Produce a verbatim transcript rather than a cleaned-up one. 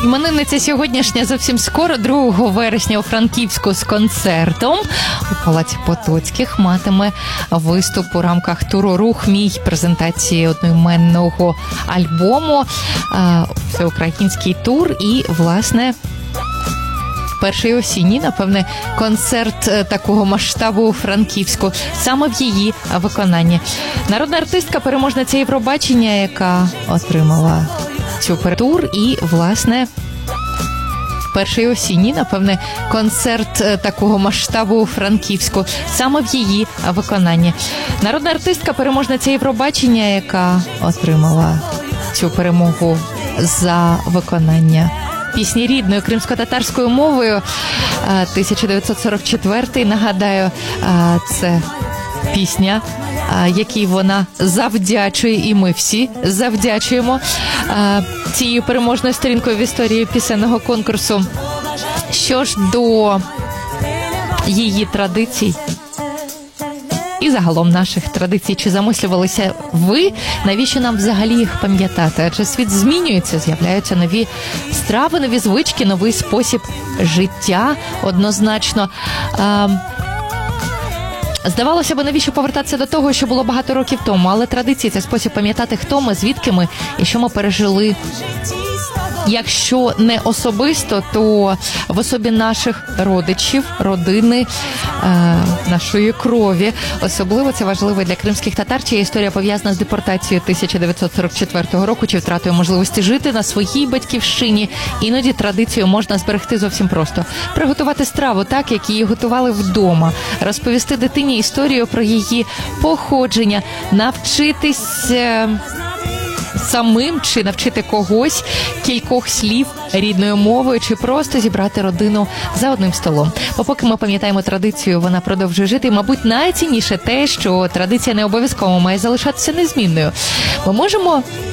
Іменинниця сьогоднішня зовсім скоро, другого вересня у Франківську з концертом у Палаці Потоцьких матиме виступ у рамках туру «Рух мій», презентації одноіменного альбому, всеукраїнський тур і, власне, перший осінній, напевне, концерт такого масштабу у Франківську, саме в її виконанні. Народна артистка, переможниця Євробачення, яка отримала цю тур і, власне, перший осінній, напевне, концерт такого масштабу у Франківську, саме в її виконанні. Народна артистка, переможниця Євробачення, яка отримала цю перемогу за виконання пісні рідною кримсько-татарською мовою, тисяча дев'ятсот сорок четвертий, нагадаю, це пісня, якій вона завдячує, і ми всі завдячуємо цією переможною сторінкою в історії пісенного конкурсу. Що ж до її традицій і загалом наших традицій, чи замислювалися ви, навіщо нам взагалі їх пам'ятати? Адже світ змінюється, з'являються нові страви, нові звички, новий спосіб життя, однозначно. Здавалося б, навіщо повертатися до того, що було багато років тому, але традиції – це спосіб пам'ятати, хто ми, звідки ми і що ми пережили. Якщо не особисто, то в особі наших родичів, родини, е, нашої крові. Особливо це важливо для кримських татар, чия історія пов'язана з депортацією тисяча дев'ятсот сорок четвертого року, чи втратою можливості жити на своїй батьківщині. Іноді традицію можна зберегти зовсім просто. Приготувати страву так, як її готували вдома. Розповісти дитині історію про її походження. Навчитись Е, самим чи навчити когось кількох слів рідною мовою, чи просто зібрати родину за одним столом. Бо поки ми пам'ятаємо традицію, вона продовжує жити. І, мабуть, найцінніше те, що традиція не обов'язково має залишатися незмінною. Ми можемо